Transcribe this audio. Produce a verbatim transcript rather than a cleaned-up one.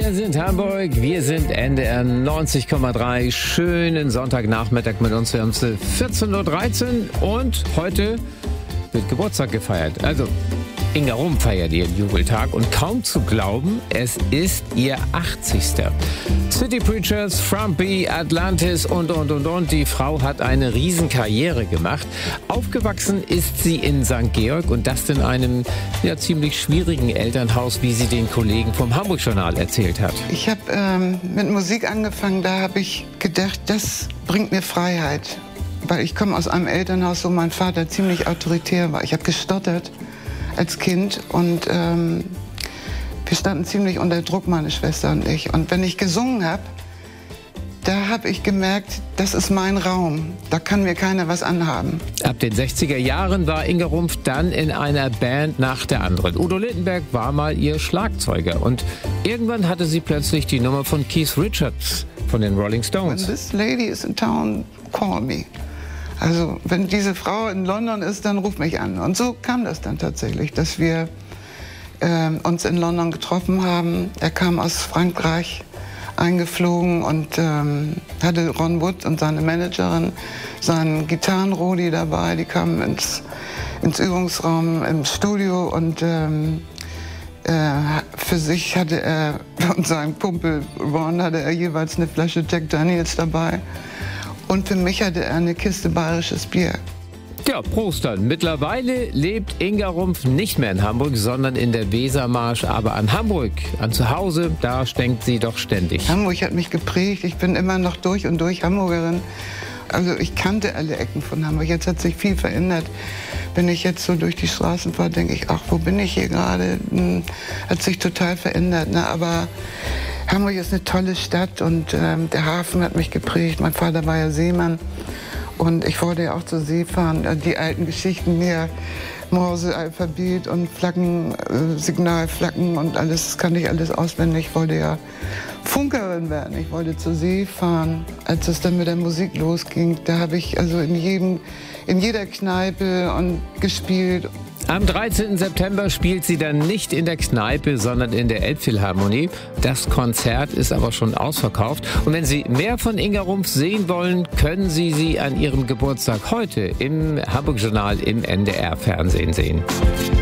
Wir sind Hamburg, wir sind N D R neunzig Komma drei. Schönen Sonntagnachmittag mit uns. Wir haben es vierzehn Uhr dreizehn und heute wird Geburtstag gefeiert. Also Inga Rumpf feiert ihren Jubeltag und kaum zu glauben, es ist ihr achtzigster City Preachers, Frumpy, Atlantis und, und, und, und. Die Frau hat eine Riesenkarriere gemacht. Aufgewachsen ist sie in Sankt Georg und das in einem ja, ziemlich schwierigen Elternhaus, wie sie den Kollegen vom Hamburg-Journal erzählt hat. Ich habe ähm, mit Musik angefangen, da habe ich gedacht, das bringt mir Freiheit. Weil ich komme aus einem Elternhaus, wo mein Vater ziemlich autoritär war. Ich habe gestottert als Kind und ähm, wir standen ziemlich unter Druck, meine Schwester und ich. Und wenn ich gesungen habe, da habe ich gemerkt, das ist mein Raum, da kann mir keiner was anhaben. Ab den sechziger Jahren war Inga Rumpf dann in einer Band nach der anderen. Udo Lindenberg war mal ihr Schlagzeuger und irgendwann hatte sie plötzlich die Nummer von Keith Richards von den Rolling Stones. When this lady is in town, call me. Also wenn diese Frau in London ist, dann ruf mich an. Und so kam das dann tatsächlich, dass wir äh, uns in London getroffen haben. Er kam aus Frankreich eingeflogen und ähm, hatte Ron Wood und seine Managerin, seinen Gitarrenrudi dabei. Die kamen ins, ins Übungsraum im Studio und ähm, äh, für sich hatte er und sein Kumpel Ron hatte er jeweils eine Flasche Jack Daniels dabei. Und für mich hatte er eine Kiste bayerisches Bier. Ja, Prost dann. Mittlerweile lebt Inga Rumpf nicht mehr in Hamburg, sondern in der Wesermarsch. Aber an Hamburg, an zu Hause, da denkt sie doch ständig. Hamburg hat mich geprägt. Ich bin immer noch durch und durch Hamburgerin. Also ich kannte alle Ecken von Hamburg. Jetzt hat sich viel verändert. Wenn ich jetzt so durch die Straßen fahre, denke ich, ach, wo bin ich hier gerade? Hm, hat sich total verändert. Ne? Aber Hamburg ist eine tolle Stadt und ähm, der Hafen hat mich geprägt. Mein Vater war ja Seemann und ich wollte ja auch zur See fahren. Die alten Geschichten hier, Morse-Alphabet und Flaggen, äh, Signalflaggen und alles, das kannte ich alles auswendig. Ich wollte ja Funkerin werden, ich wollte zur See fahren. Als es dann mit der Musik losging, da habe ich also in, jedem, in jeder Kneipe und gespielt. Am dreizehnten September spielt sie dann nicht in der Kneipe, sondern in der Elbphilharmonie. Das Konzert ist aber schon ausverkauft. Und wenn Sie mehr von Inga Rumpf sehen wollen, können Sie sie an ihrem Geburtstag heute im Hamburg-Journal im N D R-Fernsehen sehen.